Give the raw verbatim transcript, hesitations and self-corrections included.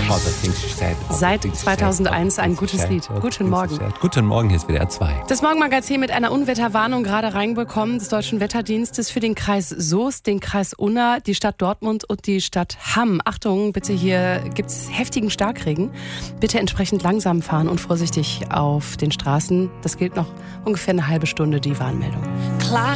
Seit zweitausendeins ein gutes Lied. Guten Morgen. Guten Morgen, hier ist W D R zwei. Das Morgenmagazin mit einer Unwetterwarnung gerade reinbekommen des Deutschen Wetterdienstes für den Kreis Soest, den Kreis Unna, die Stadt Dortmund und die Stadt Hamm. Achtung, bitte, hier gibt's heftigen Starkregen. Bitte entsprechend langsam fahren und vorsichtig auf den Straßen. Das gilt noch ungefähr eine halbe Stunde, die Warnmeldung. Klar